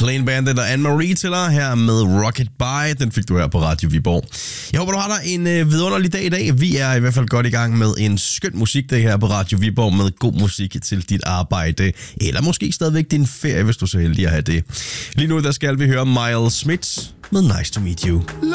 Clean Bandit og Anne-Marie til dig her med Rocket By. Den fik du her på Radio Viborg. Jeg håber, du har dig en vidunderlig dag i dag. Vi er i hvert fald godt i gang med en skøn musikdag her på Radio Viborg med god musik til dit arbejde. Eller måske stadigvæk din ferie, hvis du er så heldig at have det. Lige nu der skal vi høre Miles Smith med Nice to Meet You.